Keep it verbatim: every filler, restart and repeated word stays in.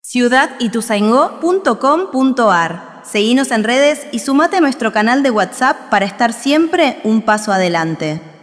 ciudad ituzaingó punto com punto ar. Seguinos en redes y sumate a nuestro canal de WhatsApp para estar siempre un paso adelante.